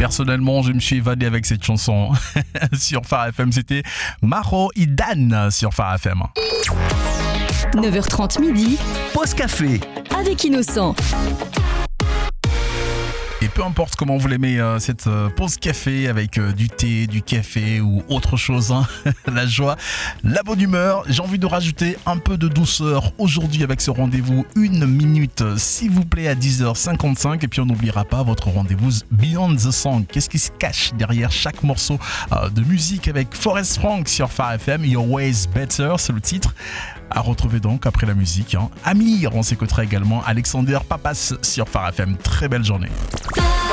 Personnellement, je me suis évadé avec cette chanson sur Phare FM. C'était Maro Idan sur Phare FM. 9h30 midi, Pause café. avec Innocent. Et peu importe comment vous l'aimez, cette pause café avec du thé, du café ou autre chose, hein. La joie, la bonne humeur. J'ai envie de rajouter un peu de douceur aujourd'hui avec ce rendez-vous 1 minute, s'il vous plaît, à 10h55. Et puis on n'oubliera pas votre rendez-vous Beyond the Song. Qu'est-ce qui se cache derrière chaque morceau de musique avec Forest Frank sur Phare FM. Your Way is Better, c'est le titre. À retrouver donc après la musique. Amir, on s'écoutera également Alexander Papas sur Phare FM. Très belle journée.